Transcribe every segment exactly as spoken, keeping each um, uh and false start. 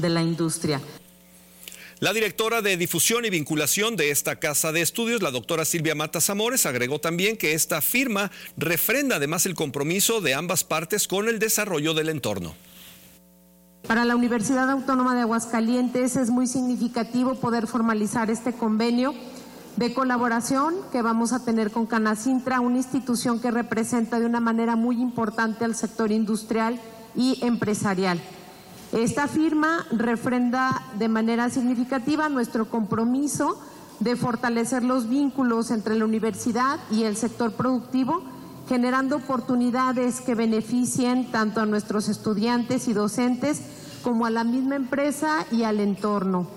de la industria. La directora de difusión y vinculación de esta casa de estudios, la doctora Silvia Matas Amores, agregó también que esta firma refrenda además el compromiso de ambas partes con el desarrollo del entorno. Para la Universidad Autónoma de Aguascalientes es muy significativo poder formalizar este convenio de colaboración que vamos a tener con Canacintra, una institución que representa de una manera muy importante al sector industrial y empresarial. Esta firma refrenda de manera significativa nuestro compromiso de fortalecer los vínculos entre la universidad y el sector productivo, generando oportunidades que beneficien tanto a nuestros estudiantes y docentes como a la misma empresa y al entorno.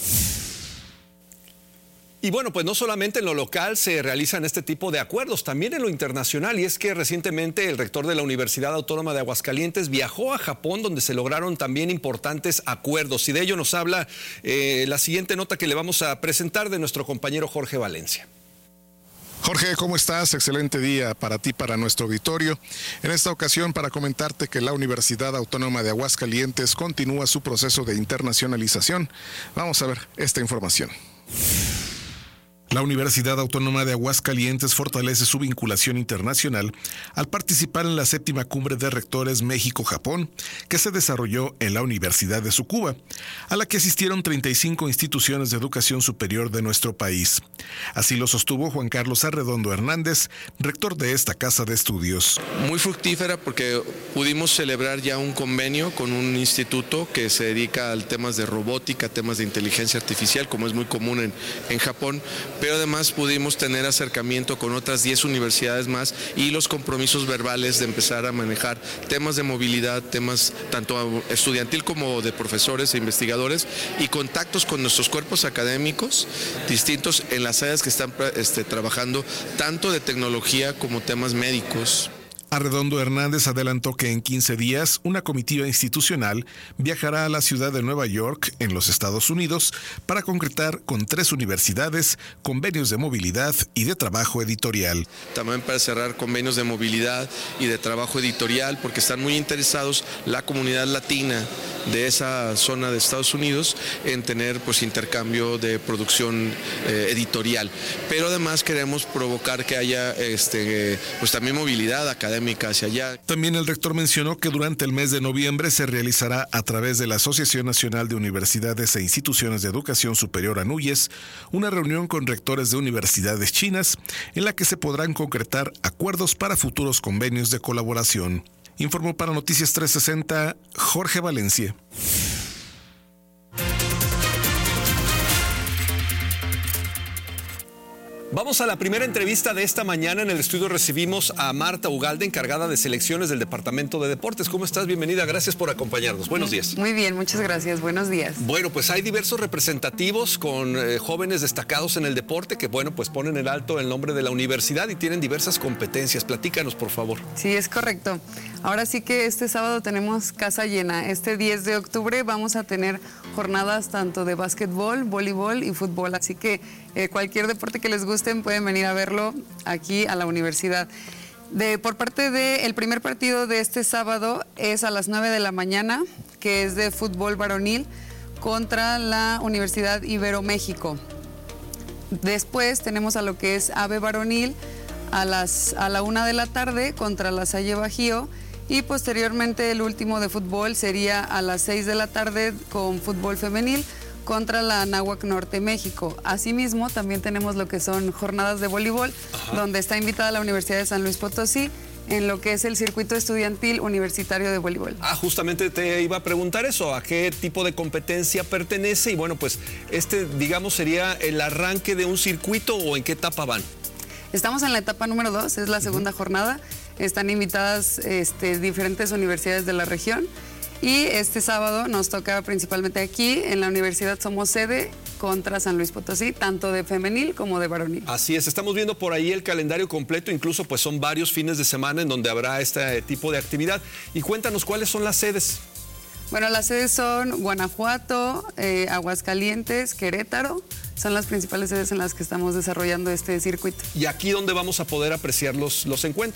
Y bueno, pues no solamente en lo local se realizan este tipo de acuerdos, también en lo internacional, y es que recientemente el rector de la Universidad Autónoma de Aguascalientes viajó a Japón, donde se lograron también importantes acuerdos, y de ello nos habla eh, la siguiente nota que le vamos a presentar de nuestro compañero Jorge Valencia. Jorge, ¿cómo estás? Excelente día para ti, para nuestro auditorio. En esta ocasión para comentarte que la Universidad Autónoma de Aguascalientes continúa su proceso de internacionalización. Vamos a ver esta información. La Universidad Autónoma de Aguascalientes fortalece su vinculación internacional al participar en la séptima cumbre de rectores México-Japón, que se desarrolló en la Universidad de Tsukuba, a la que asistieron treinta y cinco instituciones de educación superior de nuestro país. Así lo sostuvo Juan Carlos Arredondo Hernández, rector de esta casa de estudios. Muy fructífera porque pudimos celebrar ya un convenio con un instituto que se dedica a temas de robótica, temas de inteligencia artificial, como es muy común en, en Japón, pero además pudimos tener acercamiento con otras diez universidades más y los compromisos verbales de empezar a manejar temas de movilidad, temas tanto estudiantil como de profesores e investigadores, y contactos con nuestros cuerpos académicos distintos en las áreas que están este, trabajando, tanto de tecnología como temas médicos. Arredondo Hernández adelantó que en quince días una comitiva institucional viajará a la ciudad de Nueva York, en los Estados Unidos, para concretar con tres universidades convenios de movilidad y de trabajo editorial. También para cerrar convenios de movilidad y de trabajo editorial, porque están muy interesados la comunidad latina de esa zona de Estados Unidos en tener pues intercambio de producción eh, editorial. Pero además queremos provocar que haya este, pues también movilidad académica hacia allá. También el rector mencionó que durante el mes de noviembre se realizará a través de la Asociación Nacional de Universidades e Instituciones de Educación Superior ANUYES una reunión con rectores de universidades chinas en la que se podrán concretar acuerdos para futuros convenios de colaboración. Informó para Noticias trescientos sesenta Jorge Valencia. Vamos a la primera entrevista de esta mañana. En el estudio recibimos a Marta Ugalde, encargada de selecciones del Departamento de Deportes. ¿Cómo estás? Bienvenida, gracias por acompañarnos. Buenos días. Muy bien, muchas gracias. Buenos días. Bueno, pues hay diversos representativos con eh, jóvenes destacados en el deporte que, bueno, pues ponen en alto el nombre de la universidad y tienen diversas competencias. Platícanos, por favor. Sí, es correcto. Ahora sí que este sábado tenemos casa llena. Este diez de octubre vamos a tener jornadas tanto de básquetbol, voleibol y fútbol. Así que eh, cualquier deporte que les guste pueden venir a verlo aquí a la universidad. De, por parte del primer partido de este sábado es a las nueve de la mañana, que es de fútbol varonil contra la Universidad Ibero México. Después tenemos a lo que es A B varonil a, las, a la una de la tarde contra la Salle Bajío, y posteriormente el último de fútbol sería a las seis de la tarde con fútbol femenil contra la Anáhuac Norte México. Asimismo, también tenemos lo que son jornadas de voleibol, Ajá. donde está invitada la Universidad de San Luis Potosí en lo que es el circuito estudiantil universitario de voleibol. Ah, justamente te iba a preguntar eso, ¿a qué tipo de competencia pertenece? Y bueno, pues este, digamos, sería el arranque de un circuito, ¿o en qué etapa van? Estamos en la etapa número dos, es la segunda uh-huh. jornada. Están invitadas este, diferentes universidades de la región. Y este sábado nos toca principalmente aquí, en la universidad somos sede contra San Luis Potosí, tanto de femenil como de varonil. Así es, estamos viendo por ahí el calendario completo, incluso pues son varios fines de semana en donde habrá este tipo de actividad. Y cuéntanos, ¿cuáles son las sedes? Bueno, las sedes son Guanajuato, eh, Aguascalientes, Querétaro. Son las principales sedes en las que estamos desarrollando este circuito. ¿Y aquí dónde vamos a poder apreciar los, los encuentros?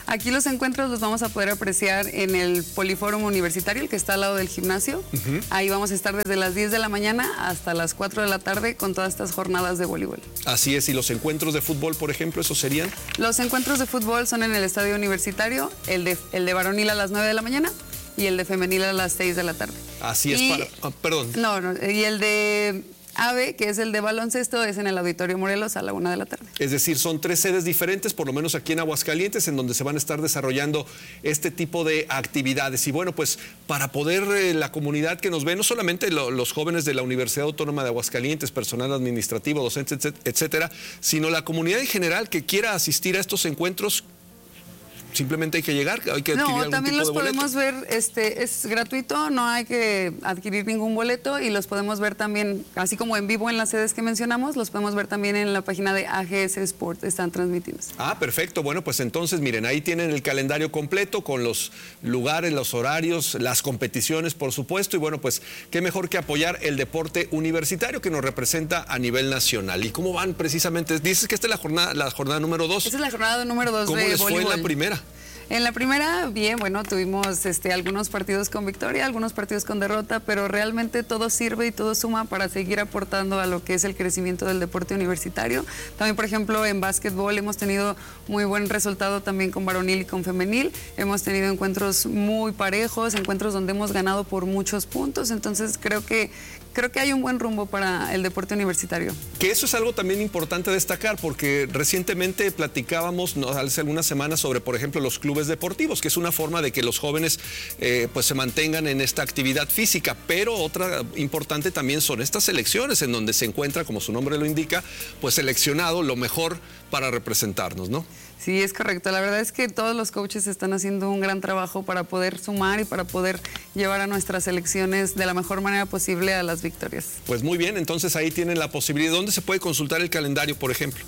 Aquí los encuentros los vamos a poder apreciar en el Polifórum Universitario, el que está al lado del gimnasio. Uh-huh. Ahí vamos a estar desde las diez de la mañana hasta las cuatro de la tarde con todas estas jornadas de voleibol. Así es, y los encuentros de fútbol, por ejemplo, ¿esos serían? Los encuentros de fútbol son en el Estadio Universitario, el de, el de varonil a las nueve de la mañana y el de femenil a las seis de la tarde. Así es, y, para... Ah, perdón. No, no, y el de AVE, que es el de baloncesto, es en el Auditorio Morelos a la una de la tarde. Es decir, son tres sedes diferentes, por lo menos aquí en Aguascalientes, en donde se van a estar desarrollando este tipo de actividades. Y bueno, pues para poder eh, la comunidad que nos ve, no solamente lo, los jóvenes de la Universidad Autónoma de Aguascalientes, personal administrativo, docentes, etcétera, sino la comunidad en general que quiera asistir a estos encuentros. Simplemente hay que llegar, hay que adquirir no, algún también tipo los de boleto. podemos ver, este, es gratuito, no hay que adquirir ningún boleto y los podemos ver también, así como en vivo en las sedes que mencionamos, los podemos ver también en la página de A G S Sport, están transmitidos. Ah, perfecto, bueno, pues entonces miren, ahí tienen el calendario completo con los lugares, los horarios, las competiciones, por supuesto, y bueno, pues qué mejor que apoyar el deporte universitario que nos representa a nivel nacional. ¿Y cómo van precisamente? Dices que esta es la jornada, la jornada número dos. Esta es la jornada número dos de ¿Cómo les voleibol. fue en la primera? En la primera, bien, bueno, tuvimos este, algunos partidos con victoria, algunos partidos con derrota, pero realmente todo sirve y todo suma para seguir aportando a lo que es el crecimiento del deporte universitario. También, por ejemplo, en básquetbol hemos tenido muy buen resultado también con varonil y con femenil. Hemos tenido encuentros muy parejos, encuentros donde hemos ganado por muchos puntos, entonces creo que Creo que hay un buen rumbo para el deporte universitario. Que eso es algo también importante destacar, porque recientemente platicábamos ¿no? hace algunas semanas sobre, por ejemplo, los clubes deportivos, que es una forma de que los jóvenes eh, pues se mantengan en esta actividad física. Pero otra importante también son estas selecciones, en donde se encuentra, como su nombre lo indica, pues seleccionado lo mejor para representarnos, ¿no? Sí, es correcto. La verdad es que todos los coaches están haciendo un gran trabajo para poder sumar y para poder llevar a nuestras selecciones de la mejor manera posible a las victorias. Pues muy bien, entonces ahí tienen la posibilidad. ¿Dónde se puede consultar el calendario, por ejemplo?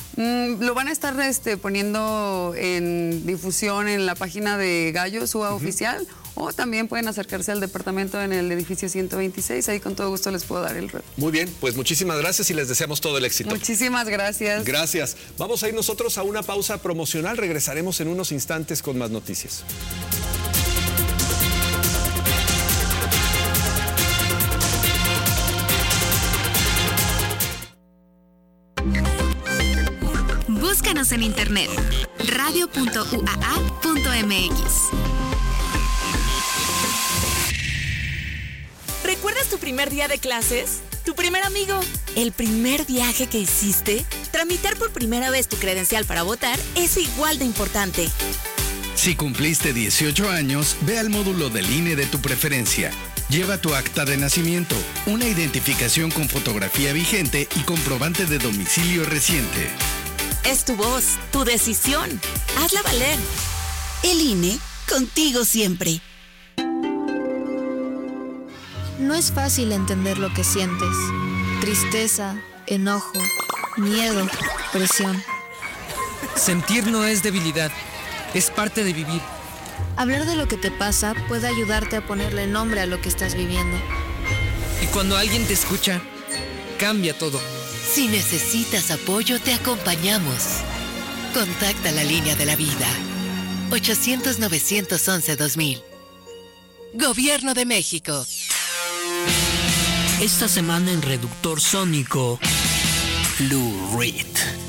Mm, lo van a estar este, poniendo en difusión en la página de Gallo, su uh-huh. oficial, o también pueden acercarse al departamento en el edificio ciento veintiséis, ahí con todo gusto les puedo dar el reto. Muy bien, pues muchísimas gracias y les deseamos todo el éxito. Muchísimas gracias. Gracias. Vamos a ir nosotros a una pausa promocional, regresaremos en unos instantes con más noticias. Búscanos en internet, radio punto u a a punto m x. ¿Recuerdas tu primer día de clases? ¿Tu primer amigo? ¿El primer viaje que hiciste? Tramitar por primera vez tu credencial para votar es igual de importante. Si cumpliste dieciocho años, ve al módulo del I N E de tu preferencia. Lleva tu acta de nacimiento, una identificación con fotografía vigente y comprobante de domicilio reciente. Es tu voz, tu decisión. Hazla valer. El I N E, contigo siempre. No es fácil entender lo que sientes. Tristeza, enojo, miedo, presión. Sentir no es debilidad, es parte de vivir. Hablar de lo que te pasa puede ayudarte a ponerle nombre a lo que estás viviendo. Y cuando alguien te escucha, cambia todo. Si necesitas apoyo, te acompañamos. Contacta la línea de la vida. ochocientos, novecientos once, dos mil. Gobierno de México. Esta semana en Reductor Sónico, Lou Reed.